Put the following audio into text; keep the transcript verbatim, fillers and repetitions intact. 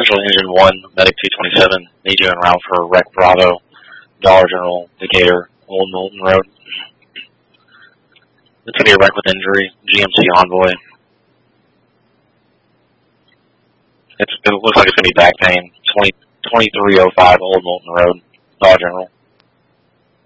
Central Engine one, Medic two twenty-seven, need you en route for Wreck Bravo, Dollar General, Decatur, Old Knowlton Road. It's going to be a wreck with injury, G M C Envoy. It's, it looks like it's going to be back pain, twenty, twenty-three oh five Old Knowlton Road, Dollar General.